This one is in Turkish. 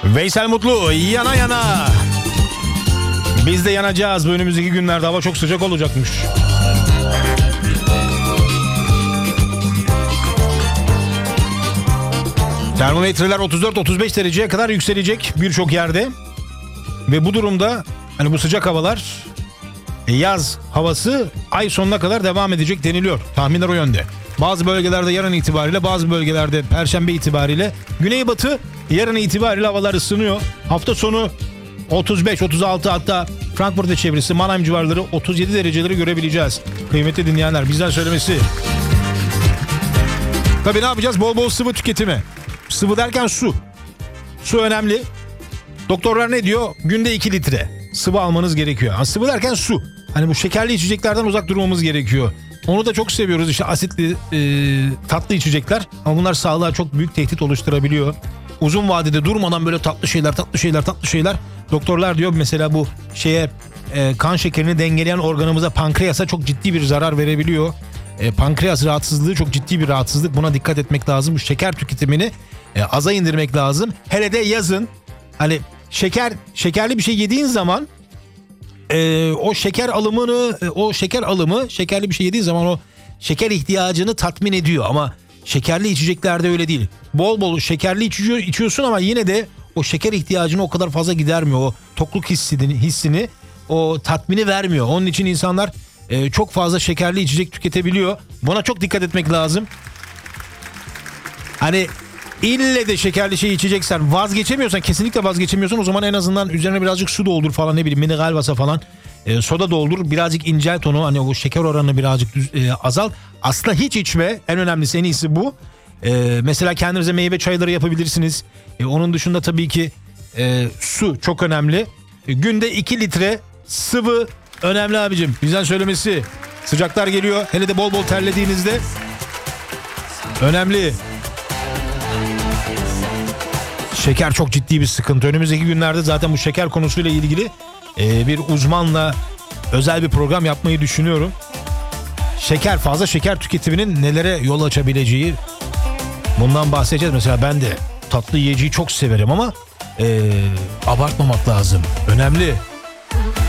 Veysel Mutlu, yana yana. Biz de yanacağız. Bu önümüzdeki günlerde hava çok sıcak olacakmış. Termometreler 34-35 dereceye kadar yükselecek birçok yerde. Ve bu durumda hani bu sıcak havalar yaz havası ay sonuna kadar devam edecek deniliyor. Tahminler o yönde. Bazı bölgelerde yarın itibariyle, bazı bölgelerde perşembe itibariyle, güneybatı yarın itibariyle havalar ısınıyor. Hafta sonu 35-36, hatta Frankfurt ve çevresi, Mannheim civarları 37 dereceleri görebileceğiz. Kıymetli dinleyenler, bizden söylemesi. Tabii ne yapacağız? Bol bol sıvı tüketimi. Sıvı derken su. Su önemli. Doktorlar ne diyor? Günde 2 litre sıvı almanız gerekiyor. Yani sıvı derken su. Hani bu şekerli içeceklerden uzak durmamız gerekiyor. Onu da çok seviyoruz, işte asitli tatlı içecekler. Ama bunlar sağlığa çok büyük tehdit oluşturabiliyor. Uzun vadede durmadan böyle tatlı şeyler. Doktorlar diyor mesela bu kan şekerini dengeleyen organımıza, pankreasa çok ciddi bir zarar verebiliyor. Pankreas rahatsızlığı çok ciddi bir rahatsızlık. Buna dikkat etmek lazım. Bu şeker tüketimini aza indirmek lazım. Hele de yazın hani şekerli bir şey yediğin zaman şekerli bir şey yediğin zaman o şeker ihtiyacını tatmin ediyor. Ama şekerli içeceklerde öyle değil. Bol bol şekerli içiyorsun ama yine de o şeker ihtiyacını o kadar fazla gidermiyor. O tokluk hissini, o tatmini vermiyor. Onun için insanlar çok fazla şekerli içecek tüketebiliyor. Buna çok dikkat etmek lazım. Hani ille de şekerli şey içeceksen, kesinlikle vazgeçemiyorsan, o zaman en azından üzerine birazcık su doldur falan, ne bileyim mineral vasa falan, soda doldur, birazcık incelt onu, hani o şeker oranını birazcık azal. Aslında hiç içme, en önemlisi, en iyisi bu. Mesela kendinize meyve çayları yapabilirsiniz. Onun dışında tabii ki su çok önemli. Günde 2 litre sıvı önemli abicim. Bizden söylemesi. Sıcaklar geliyor. Hele de bol bol terlediğinizde önemli. Şeker çok ciddi bir sıkıntı. Önümüzdeki günlerde zaten bu şeker konusuyla ilgili bir uzmanla özel bir program yapmayı düşünüyorum. Fazla şeker tüketiminin nelere yol açabileceği, bundan bahsedeceğiz. Mesela ben de tatlı yiyeceği çok severim ama abartmamak lazım. Önemli.